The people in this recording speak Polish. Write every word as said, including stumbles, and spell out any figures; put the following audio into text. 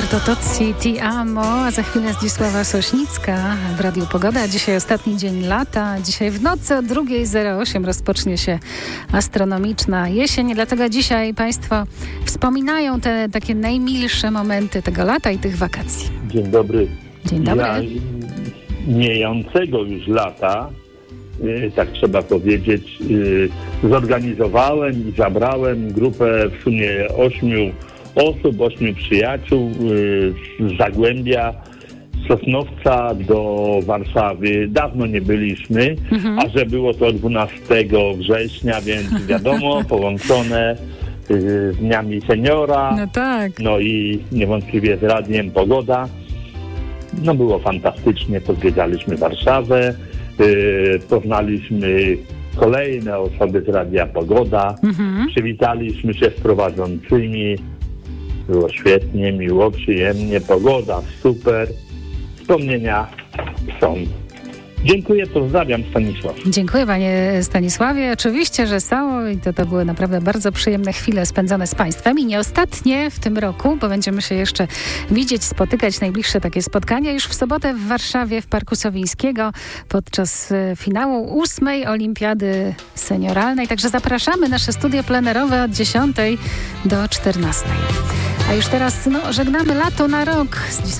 To Tozzi Ti Amo, a za chwilę Zdzisława Sośnicka w Radiu Pogoda. Dzisiaj ostatni dzień lata. Dzisiaj w nocy o drugiej zero osiem rozpocznie się astronomiczna jesień. Dlatego dzisiaj Państwo wspominają te takie najmilsze momenty tego lata i tych wakacji. Dzień dobry. Dzień dobry. Ja mijającego już lata, yy, tak trzeba powiedzieć, yy, zorganizowałem i zabrałem grupę w sumie ośmiu osób, ośmiu przyjaciół yy, z Zagłębia, z Sosnowca do Warszawy. Dawno nie byliśmy, mhm. a że było to dwunastego września, więc wiadomo, połączone yy, z Dniami Seniora, no tak. no i niewątpliwie z Radiem Pogoda. No było fantastycznie, pozwiedzaliśmy Warszawę, yy, poznaliśmy kolejne osoby z Radia Pogoda, mhm. przywitaliśmy się z prowadzącymi, było świetnie, miło, przyjemnie, pogoda super, wspomnienia są. Dziękuję, pozdrawiam, Stanisław. Dziękuję panie Stanisławie. Oczywiście, że są i to, to były naprawdę bardzo przyjemne chwile spędzone z państwem i nie ostatnie w tym roku, bo będziemy się jeszcze widzieć, spotykać, najbliższe takie spotkania już w sobotę w Warszawie w Parku Sowińskiego podczas finału ósmej Olimpiady Senioralnej. Także zapraszamy nasze studio plenerowe od dziesiątej do czternastej. A już teraz no, żegnamy lato na rok.